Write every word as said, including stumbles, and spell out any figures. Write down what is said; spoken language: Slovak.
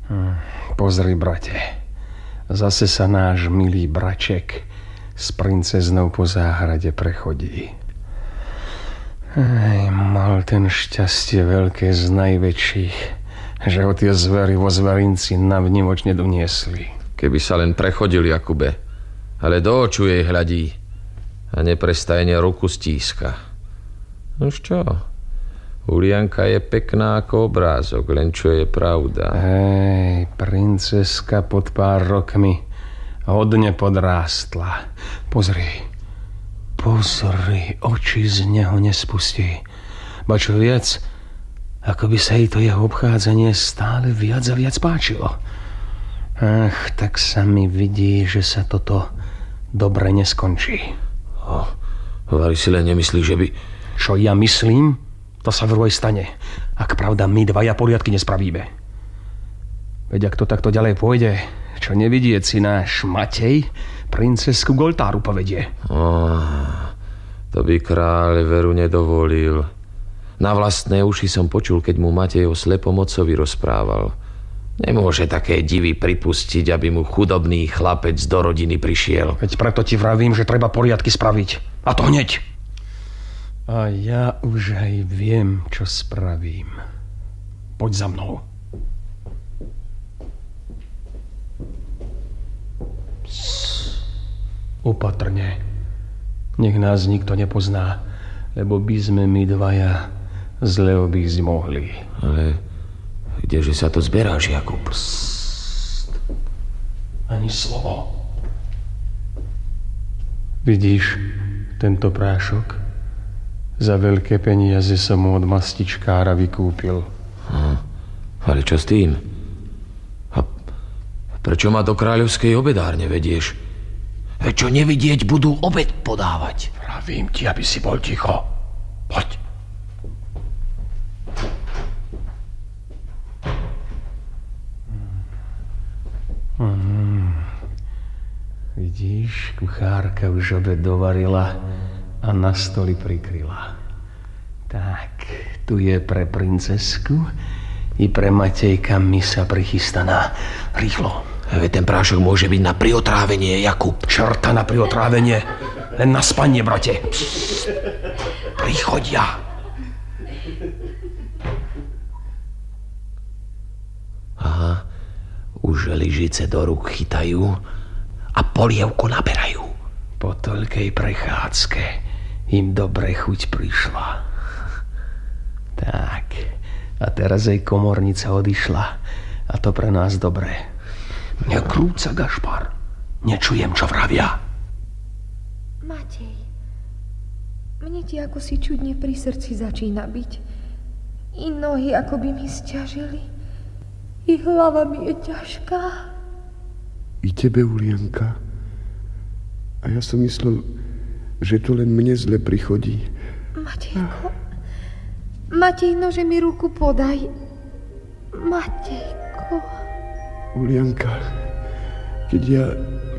Hm, pozri, brate. Zase sa náš milý braček s princeznou po záhrade prechodí. Aj, mal ten šťastie veľké z najväčších, že ho tie zvery vo zverinci navnívoč nedoniesli. Keby sa len prechodil, Jakube. Ale do oču jej hľadí a neprestajne ruku stíska. Nož čo? Ulianka je pekná ako obrázok, len čo je pravda. Hej, princeska pod pár rokmi hodne podrástla. Pozri, pozri, oči z neho nespustí. Ba čo viac, ako by sa jej to jeho obchádzanie stále viac a viac páčilo. Ach, tak sa mi vidí, že sa toto dobre neskončí. Oh, Vari si len nemyslí, že by... Čo ja myslím, to sa vraj stane, ak pravda my dvaja poriadky nespravíme. Veď ak to takto ďalej pôjde, čo nevidieť si náš Matej princesku k oltáru povedie. Oh, to by kráľ veru nedovolil. Na vlastné uši som počul, keď mu Matej o slepom otcovi rozprával. Nemôže také divy pripustiť, aby mu chudobný chlapec do rodiny prišiel. Veď preto ti vravím, že treba poriadky spraviť. A to hneď. A ja už aj viem, čo spravím. Poď za mnou. Psst. Opatrne. Nech nás nikto nepozná, lebo by sme my dvaja zle obísť mohli. Ale kdeže sa to zberáš, Jakub? Psst. Ani slovo. Vidíš tento prášok? Za veľké peniaze som mu od mastičkára vykúpil. Hm. Ale čo s tým? A prečo ma do kráľovskej obedárne vedieš? Veď čo nevidieť, budú obed podávať. Pravím ti, aby si bol ticho. Poď. Hmm. Vidíš, kuchárka už obed dovarila a na stoli prikryla. Tak, tu je pre princesku i pre Matejka misa prichystaná. Rýchlo. Veď ten prášok môže byť na priotrávenie, Jakub. Čerta na priotrávenie. Len na spanie, brate. Psst. Prichodia. Aha, už lyžice do rúk chytajú a polievku naberajú. Po toľkej prechádzke im dobre chuť prišla. Tak, a teraz jej komornica odišla. A to pre nás dobre. Nekrúca, Gašpar. Nečujem, čo vravia. Matej, mne ti ako si čudne pri srdci začína byť. I nohy ako by mi sťažili. I hlava mi je ťažká. I tebe, Ulianka. A ja som myslel, že to len mne zle prichodí. Matejko, Matej, nože mi ruku podaj. Matejko. Ulianka, keď ja